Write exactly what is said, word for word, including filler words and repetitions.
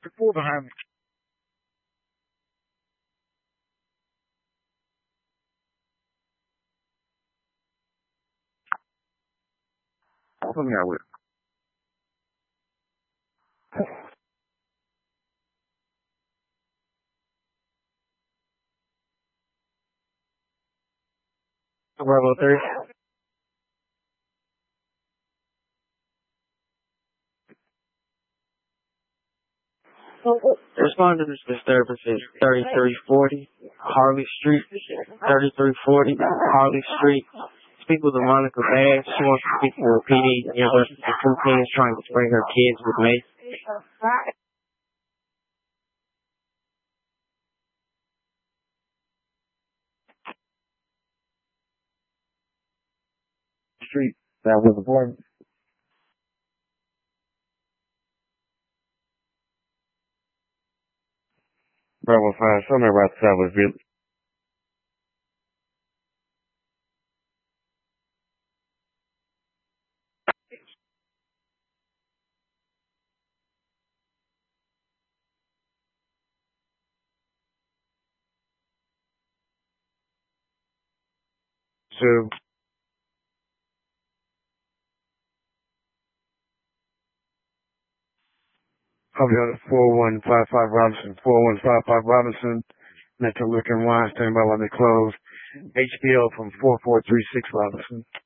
Four behind me. Put me out with. Bravo three. Respond to this disturbance is thirty-three forty Harley Street. thirty-three forty Harley Street. Speak with Monica Bass. She wants to speak to a P D University food is trying to spray her kids with mace. Street. That was the point. Bravo five. Somewhere about that was really. So. I'll be on at four one five five Robinson, four one five five Robinson, Metro Liquor and Wine, standing by while they close. H B O from four four three six Robinson.